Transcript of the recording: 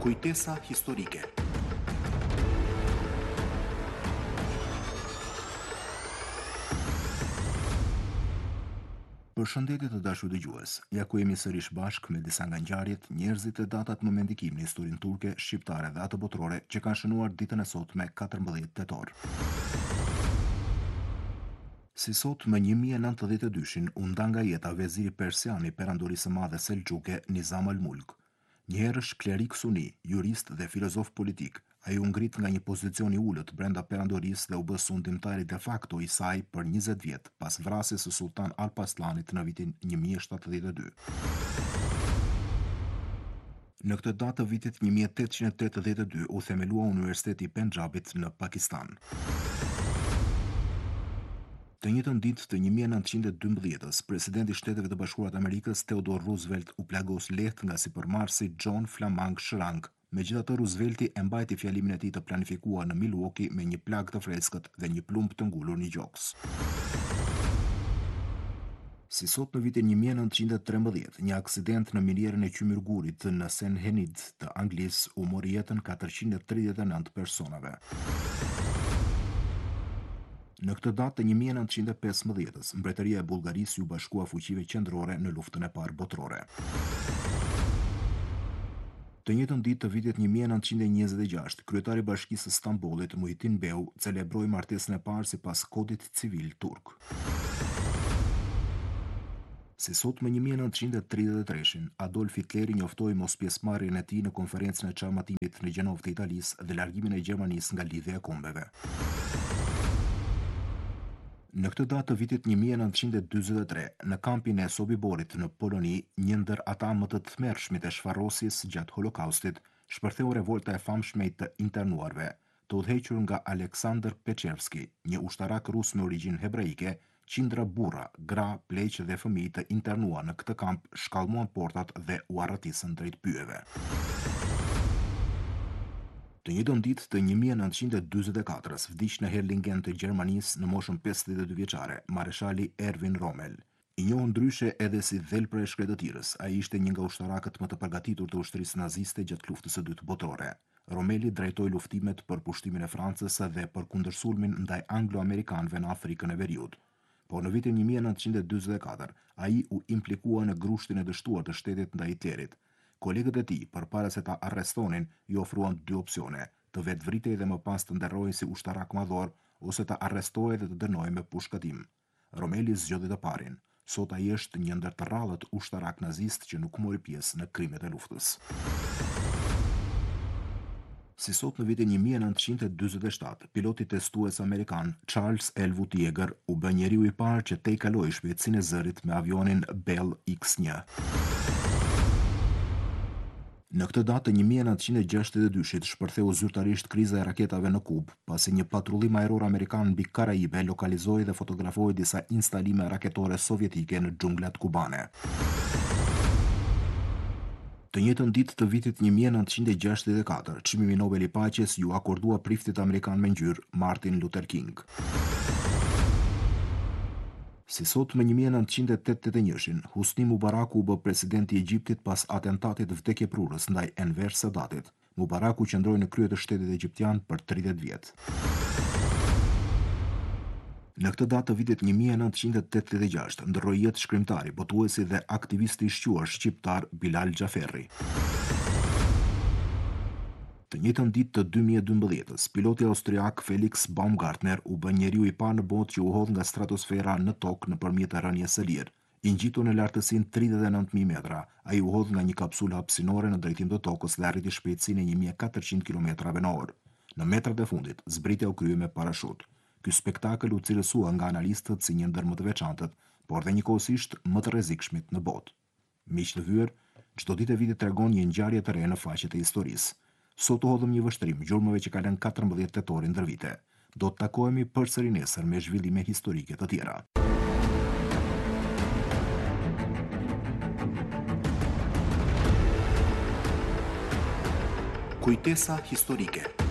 Kujtesa historike. Përshëndetje të dashur dëgjues. Ja ku jemi sërish bashk me disa nga ngjarjet, njerëzit e datat më me ndikim në historinë turke, shqiptare dhe atë botërore që kanë shënuar ditën e sotme 14 tetor. Si sot më 1092-shin u nda nga jeta veziri persian i perandorisë së madhe selxhuke Nizam al-Mulk. Një herësh klerik suni, jurist dhe filozof politik, ai u ngrit nga një pozicion i ulët brenda perandorisë dhe u bë sundimtari de facto i saj për 20 vjet pas vrasjes së Sultan Alparslanit në vitin 1072. Në këtë datë të vitit 1882 u themelua Universiteti i Pendjabit në Pakistan. Të njëjtën ditë të 1912-s, presidenti i Shteteve të Bashkuara të Amerikës Theodore Roosevelt u plagos lehtë nga sipërmarrësi John Flamang Shrang. Megjithatë, Roosevelti e mbajti fjalimin e tij të planifikuar në Milwaukee me një plagë të freskët dhe një plumb të ngulur një gjoks. Si sot në vitin 1913, një aksident në minierën e Qymyrgurit në St. Henid të Anglisë u mori jetën 439 personave. Në këtë datë të 1915-s, Mbretëria e Bullgarisë ju bashkua fuqive qendrore në luftën e parë botërore. Të njëjtën ditë të vitit 1926, kryetari i Bashkisë së Stambollit, Muhittin Beu, celebroi martesën e parë sipas kodit civil turk. Si sot më 1933-shin, Adolf Hitleri njoftoi mospjesëmarrjen e tij në konferencën e çarmatimit në Gjenovë të Italisë dhe largimin e Gjermanisë nga lidhja e kombeve. Në këtë datë të vitit 1943, në kampin e Sobiborit në Poloni, një ndër ata më të tmerrshmit e shfarrosjes gjatë Holokaustit, shpërtheu revolta e famshme të internuarve, të udhëhequr nga Aleksandr Pečerski, një ushtarak rus me origjinë hebraike. Qindra burra, gra, pleq dhe fëmijë të internuar në këtë kamp shkallmuan portat dhe u arratisën drejt pyjeve. Të njëjtën ditë të 1944-s vdiq në Herlingen të Gjermanisë në moshën 52 vjeçare, mareshali Erwin Rommel. I njohur ndryshe edhe si dhelpra e shkretëtirës, ai ishte një nga ushtarakët më të përgatitur të ushtrisë naziste gjatë luftës së dytë botërore. Rommeli drejtoi luftimet për pushtimin e Francës dhe për kundërsulmin ndaj anglo-amerikanëve në Afrikën e Veriut. Por në vitin 1944, ai u implikua në grushtin e dështuar të shtetit ndaj Hitlerit. Kolegët e tij, përpara se ta arrestonin, i ofruan dy opsione: të vetvritej dhe më pas të nderrohej si ushtarak madhor, ose të arrestohej dhe të dënohej me pushkatim. Rommeli zgjodhi të parin. Sot ai është një ndër të rrallët ushtarak nazist që nuk mori pjesë në krimet e luftës. Si sot në vitin 1947, piloti testues amerikan Charles Elwood Yeager u bë njeriu i parë që tejkaloi shpejtësinë e zërit me avionin Bell X-1. Në këtë datë të 1962-shit shpërtheu zyrtarisht kriza e raketave në Kubë, pasi një patrullim ajror amerikan mbi Karaibe lokalizoi dhe fotografoi disa instalime raketore sovjetike në xhunglat kubane. Të njëjtën ditë të vitit 1964, çmimi Nobel i Paqes ju akordua priftit amerikan me ngjyrë Martin Luther King. Si sot më 1981-shin, Husni Mubaraku u bë presidenti i Egjiptit pas atentatit vdekjeprurës ndaj Enver Sadatit. Mubaraku qëndroi në krye të shtetit egjiptian për 30 vjet. Në këtë datë të vitit 1986, ndroi jetë shkrimtari, botuesi dhe aktivisti i shquar shqiptar Bilal Xhaferri. Të njëjtën ditë të 2012-s, piloti austriak Felix Baumgartner u bë njeriu i parë në botë që u hodh nga stratosfera në tokë nëpërmjet rënies së lirë. I ngjitur në lartësinë 39.000 metra, ai u hodh nga një kapsulë hapësinore në drejtim të tokës dhe arriti shpejtësinë e 1400 km/h. Në metrat e fundit, zbritja u krye me parashut. Ky spektakël u cilësua nga analistët si një ndër më të veçantët, por dhe njëkohësisht më të rrezikshmit në botë. Miq të vyer, çdo ditë e vitit tregon një ngjarje të re në faqet e historisë. Sot u hodhëm një vështrim gjurmëve që ka lënë 14 tetorin ndër vite. Do të takohemi përsëri nesër me zhvillime historike të tjera. Kujtesa historike.